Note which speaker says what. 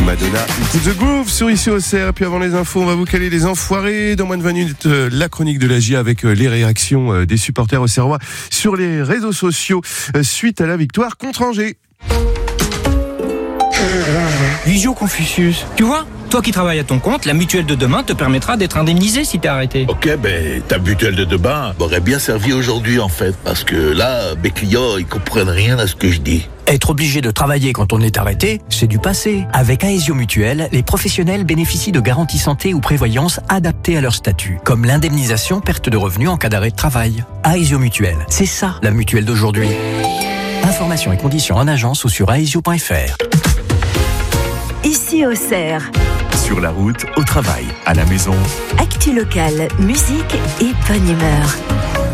Speaker 1: Madonna, To The Groove sur ici au CR. Et puis avant les infos, on va vous caler les enfoirés. Dans moins de 20 minutes, la chronique de la J avec les réactions des supporters au Serrois sur les réseaux sociaux suite à la victoire contre Angers.
Speaker 2: Visio Confucius. Tu vois, toi qui travailles à ton compte, la mutuelle de demain te permettra d'être indemnisé si t'es arrêté.
Speaker 3: Ok, ta mutuelle de demain m'aurait bien servi aujourd'hui en fait, parce que là, mes clients, ils comprennent rien à ce que je dis.
Speaker 4: Être obligé de travailler quand on est arrêté, c'est du passé. Avec Aesio Mutuelle, les professionnels bénéficient de garanties santé ou prévoyance adaptées à leur statut, comme l'indemnisation perte de revenus en cas d'arrêt de travail. Aesio Mutuelle, c'est ça la mutuelle d'aujourd'hui. Informations et conditions en agence ou sur aesio.fr.
Speaker 5: Ici au CER.
Speaker 6: Sur la route, au travail, à la maison.
Speaker 5: Actu locale, musique et bonne humeur.